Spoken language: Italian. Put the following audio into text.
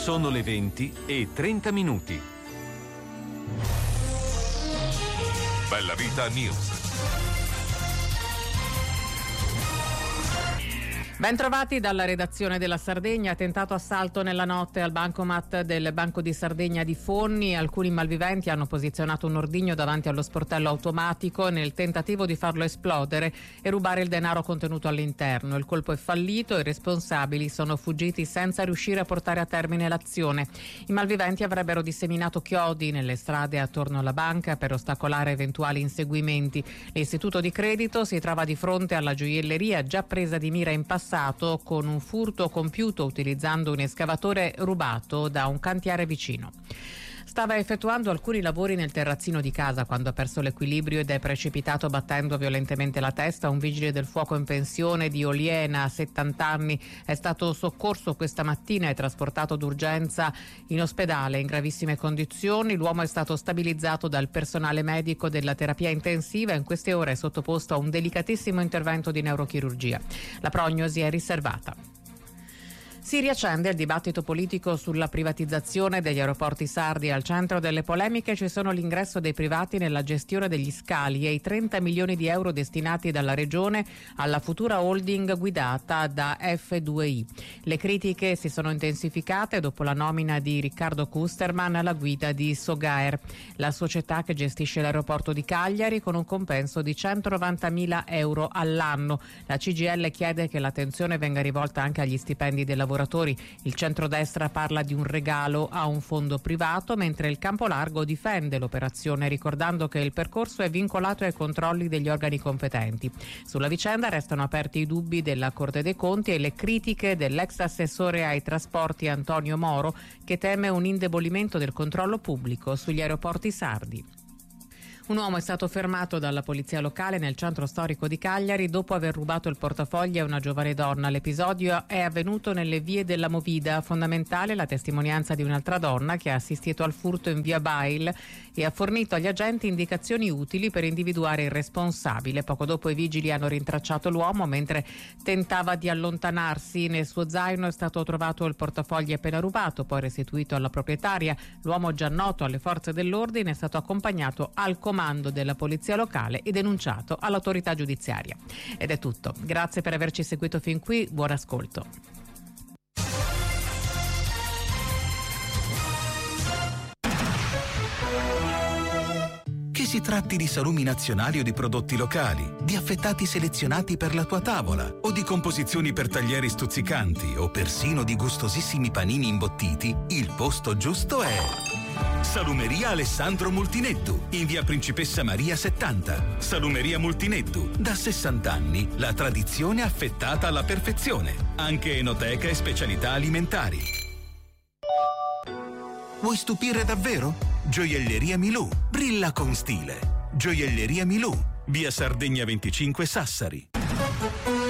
Sono le 20:30. Bella Vita News. Bentrovati dalla redazione della Sardegna. Tentato assalto nella notte al bancomat del Banco di Sardegna di Fonni. Alcuni malviventi hanno posizionato un ordigno davanti allo sportello automatico nel tentativo di farlo esplodere e rubare il denaro contenuto all'interno. Il colpo è fallito e i responsabili sono fuggiti senza riuscire a portare a termine l'azione. I malviventi avrebbero disseminato chiodi nelle strade attorno alla banca per ostacolare eventuali inseguimenti. L'istituto di credito si trova di fronte alla gioielleria già presa di mira in passato con un furto compiuto utilizzando un escavatore rubato da un cantiere vicino. Stava effettuando alcuni lavori nel terrazzino di casa quando ha perso l'equilibrio ed è precipitato battendo violentemente la testa. Un vigile del fuoco in pensione di Oliena, 70 anni, è stato soccorso questa mattina e trasportato d'urgenza in ospedale in gravissime condizioni. L'uomo è stato stabilizzato dal personale medico della terapia intensiva e in queste ore è sottoposto a un delicatissimo intervento di neurochirurgia. La prognosi è riservata. Si riaccende il dibattito politico sulla privatizzazione degli aeroporti sardi. Al centro delle polemiche ci sono l'ingresso dei privati nella gestione degli scali e i 30 milioni di euro destinati dalla regione alla futura holding guidata da F2I. Le critiche si sono intensificate dopo la nomina di Riccardo Kusterman alla guida di Sogaer, la società che gestisce l'aeroporto di Cagliari, con un compenso di 190.000 euro all'anno. La CGIL chiede che l'attenzione venga rivolta anche agli stipendi dei lavoratori. Il centrodestra parla di un regalo a un fondo privato, mentre il Campolargo difende l'operazione, ricordando che il percorso è vincolato ai controlli degli organi competenti. Sulla vicenda restano aperti i dubbi della Corte dei Conti e le critiche dell'ex assessore ai trasporti Antonio Moro, che teme un indebolimento del controllo pubblico sugli aeroporti sardi. Un uomo è stato fermato dalla polizia locale nel centro storico di Cagliari dopo aver rubato il portafoglio a una giovane donna. L'episodio è avvenuto nelle vie della Movida. Fondamentale la testimonianza di un'altra donna che ha assistito al furto in via Bail e ha fornito agli agenti indicazioni utili per individuare il responsabile. Poco dopo i vigili hanno rintracciato l'uomo mentre tentava di allontanarsi. Nel suo zaino è stato trovato il portafoglio appena rubato, poi restituito alla proprietaria. L'uomo, già noto alle forze dell'ordine, è stato accompagnato al comando della polizia locale e denunciato all'autorità giudiziaria. Ed è tutto. Grazie per averci seguito fin qui. Buon ascolto. Che si tratti di salumi nazionali o di prodotti locali, di affettati selezionati per la tua tavola o di composizioni per taglieri stuzzicanti o persino di gustosissimi panini imbottiti, il posto giusto è Salumeria Alessandro Multineddu, in via Principessa Maria 70. Salumeria Multineddu, da 60 anni, la tradizione affettata alla perfezione, anche enoteca e specialità alimentari. Vuoi stupire davvero? Gioielleria Milù, brilla con stile. Gioielleria Milù, via Sardegna 25 Sassari.